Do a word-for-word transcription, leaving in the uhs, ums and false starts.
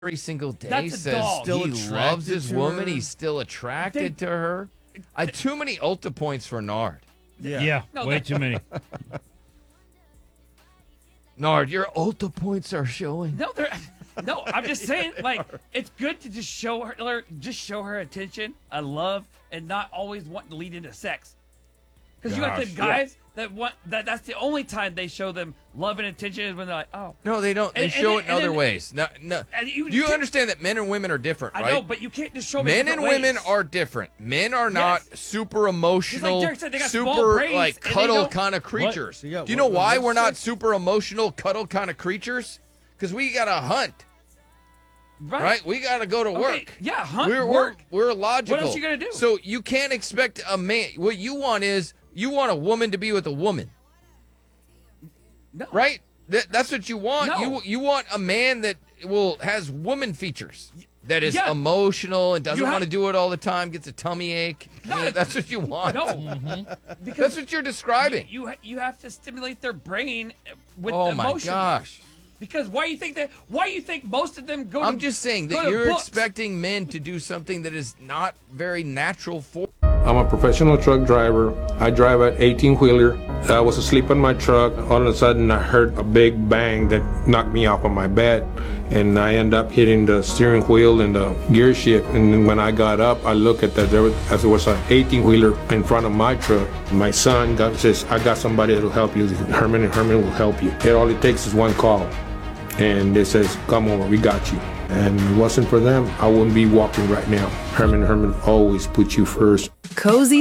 every single day That's a says dog. still He he loves attracted his to woman. her. He's still attracted They- to her. I too many Ulta points for Nard. Yeah. Yeah, No, way that- too many. Nard, your Ulta points are showing. No, they're no. I'm just saying, like, it's good to just show her, her- just show her attention, I love, and not always want to lead into sex. Because you got the Gosh, guys that want that. That's the only time they show them love and attention is when they're like, oh, No, they don't. They And- and show then- it in and other then- ways. No, no. and you Do you can't- understand that men and women are different, I right? know, but you can't just show them. Men different and women ways. are different. Men are not Yes. super emotional, Derek said, they got small super brains like and they cuddle don't- kind of creatures. Yeah, Do you know what- why what'd we're you not say? super emotional, cuddle kind of creatures? Because we gotta hunt, right. right? We gotta go to Okay, work. Yeah, hunt, We're, work. we're we're logical. else you gonna do? So you can't expect a man. What you want is you want a woman to be with a woman, No. right? That, that's what you want. No. You you want a man that will has woman features. That is Yeah. emotional and doesn't You have- want to do it all the time. Gets a tummy ache. I mean, No. that's what you want. No, That's because what you're describing. you you you have to stimulate their brain with Oh my emotion. gosh. Because why you think that? Why you think most of them go? I'm to, just saying go that to you're books? expecting men to do something that is not very natural for. I'm a professional truck driver. I drive an eighteen-wheeler. I was asleep in my truck. All of a sudden, I heard a big bang that knocked me off of my bed, and I end up hitting the steering wheel and the gear shift. And then when I got up, I looked at that. There was, as it was an eighteen-wheeler in front of my truck. My son got, says, "I got somebody that'll help you. Herman and Herman will help you. It all it takes is one call." And they says, "Come over, we got you." And if it wasn't for them, I wouldn't be walking right now. Herman and Herman always put you first. Cozy